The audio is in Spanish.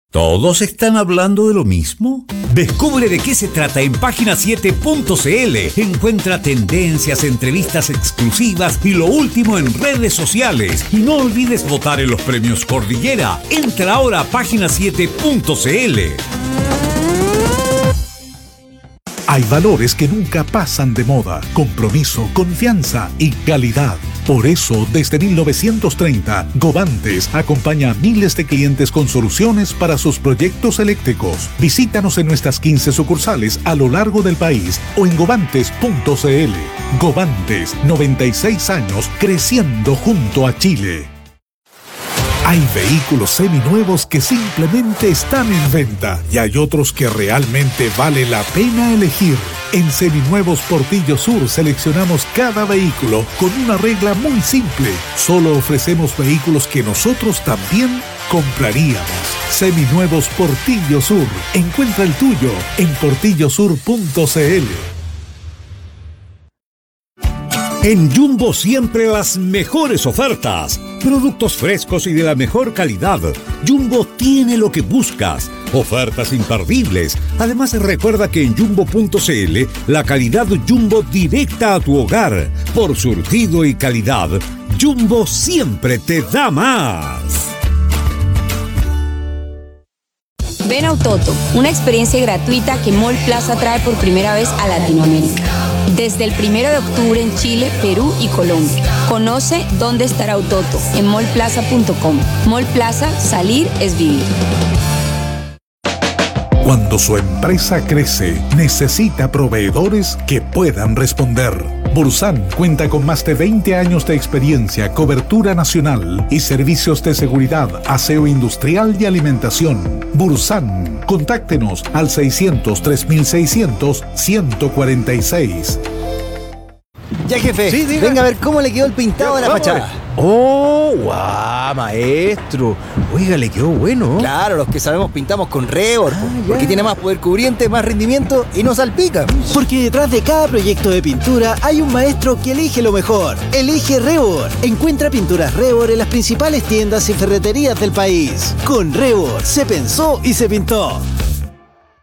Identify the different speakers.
Speaker 1: ¿Todos están hablando de lo mismo? Descubre de qué se trata en página7.cl. Encuentra tendencias, entrevistas exclusivas y lo último en redes sociales. Y no olvides votar en los premios Cordillera. Entra ahora a página7.cl.
Speaker 2: Hay valores que nunca pasan de moda: compromiso, confianza y calidad. Por eso, desde 1930, Govantes acompaña a miles de clientes con soluciones para sus proyectos eléctricos. Visítanos en nuestras 15 sucursales a lo largo del país o en govantes.cl. Govantes, 96 años creciendo junto a Chile. Hay vehículos seminuevos que simplemente están en venta y hay otros que realmente vale la pena elegir. En Seminuevos Portillo Sur seleccionamos cada vehículo con una regla muy simple. Solo ofrecemos vehículos que nosotros también compraríamos. Seminuevos Portillo Sur. Encuentra el tuyo en portillosur.cl.
Speaker 1: En Jumbo siempre las mejores ofertas. Productos frescos y de la mejor calidad. Jumbo tiene lo que buscas. Ofertas imperdibles. Además, recuerda que en Jumbo.cl la calidad Jumbo directa a tu hogar. Por surtido y calidad, Jumbo siempre te da más.
Speaker 3: Ven a Autoto, una experiencia gratuita que Mall Plaza trae por primera vez a Latinoamérica. Desde el 1 de octubre en Chile, Perú y Colombia. Conoce dónde estará Autoto en mallplaza.com. Mall Plaza, salir es vivir.
Speaker 2: Cuando su empresa crece, necesita proveedores que puedan responder. Bursan cuenta con más de 20 años de experiencia, cobertura nacional y servicios de seguridad, aseo industrial y alimentación. Bursan, contáctenos al 600-3600-146.
Speaker 4: Ya, jefe,
Speaker 5: Sí, diga.
Speaker 4: venga a ver cómo le quedó el pintado a la
Speaker 5: Vamos.
Speaker 4: fachada.
Speaker 5: ¡Oh, guau, maestro! Oiga, le quedó bueno.
Speaker 4: Claro, los que sabemos pintamos con Rebor, porque
Speaker 5: ya.
Speaker 4: tiene más poder cubriente, más rendimiento y no salpica.
Speaker 6: Porque detrás de cada proyecto de pintura hay un maestro que elige lo mejor. Elige Rebor. Encuentra pinturas Rebor en las principales tiendas y ferreterías del país. Con Rebor se pensó y se pintó.